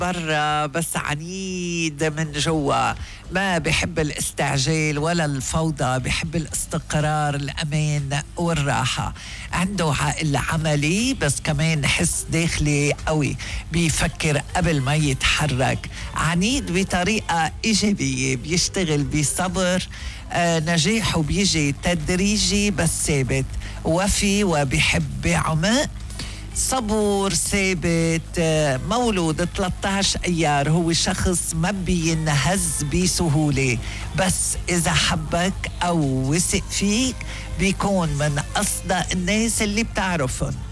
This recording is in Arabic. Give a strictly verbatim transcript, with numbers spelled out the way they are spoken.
برا بس عنيد من جوا. ما بحب الاستعجال ولا الفوضى، بحب الاستقرار، الأمان والراحة. عنده عقل عملي بس كمان حس داخلي قوي، بيفكر قبل ما يتحرك. عنيد بطريقة إيجابية، بيشتغل بصبر. آه نجاحه بيجي تدريجي بس ثابت. وفي وبيحب بعمق. صبور ثابت. مولود ثلاثة عشر أيار. هو شخص ما بينهز بسهولة، بس إذا حبك أو وثق فيك بيكون من أصدق الناس اللي بتعرفهم.